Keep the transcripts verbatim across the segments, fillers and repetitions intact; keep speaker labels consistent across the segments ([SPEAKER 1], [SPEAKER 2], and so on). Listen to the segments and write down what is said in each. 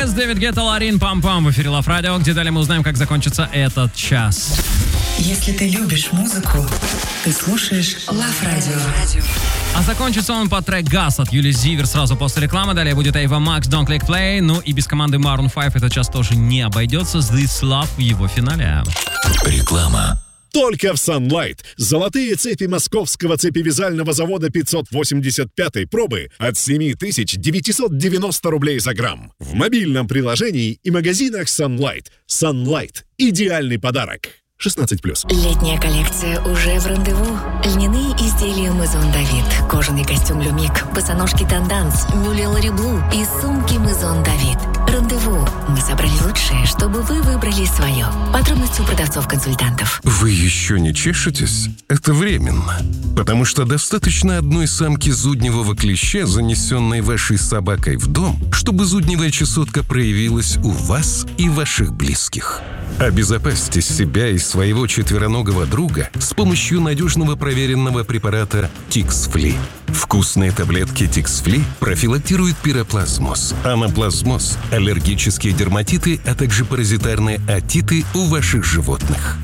[SPEAKER 1] Тиес, Дэвид Гетта, Ларин, Пам-Пам в эфире Лав Радио, где далее мы узнаем, как закончится этот час.
[SPEAKER 2] Если ты любишь музыку, ты слушаешь Лав Радио.
[SPEAKER 1] А закончится он под трек «Газ» от Юли Зивер сразу после рекламы. Далее будет Ava Max, Don't Click Play. Ну и без команды Maroon пять этот час тоже не обойдется. This Love в его финале.
[SPEAKER 3] Реклама.
[SPEAKER 4] Только в Sunlight. Золотые цепи московского цепевязального завода пятьсот восемьдесят пятой пробы от семь тысяч девятьсот девяносто рублей за грамм. В мобильном приложении и магазинах Sunlight. Sunlight. Идеальный подарок. шестнадцать плюс.
[SPEAKER 5] Летняя коллекция уже в рандеву. Льняные изделия Maison David, кожаный костюм Люмик, босоножки Танданс, мюле Лори Блу и сумки Maison David. Рандеву. Мы собрали лучшее, чтобы вы выбрали свое. Подробности у продавцов-консультантов.
[SPEAKER 6] Вы еще не чешетесь? Это временно. Потому что достаточно одной самки зудневого клеща, занесенной вашей собакой в дом, чтобы зудневая чесотка проявилась у вас и ваших близких. Обезопасьте себя и своего четвероногого друга с помощью надежного проверенного препарата Тикс-Фли. Вкусные таблетки Тикс-Фли профилактируют пироплазмоз, анаплазмоз, аллергические дерматиты, а также паразитарные отиты у ваших животных.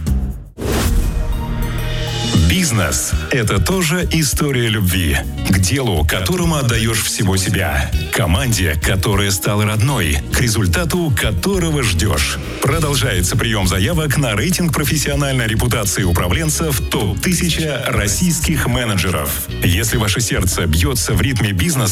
[SPEAKER 3] Бизнес – это тоже история любви. К делу, которому отдаешь всего себя. Команде, которая стала родной. К результату, которого ждешь. Продолжается прием заявок на рейтинг профессиональной репутации управленцев топ тысяча российских менеджеров. Если ваше сердце бьется в ритме бизнеса,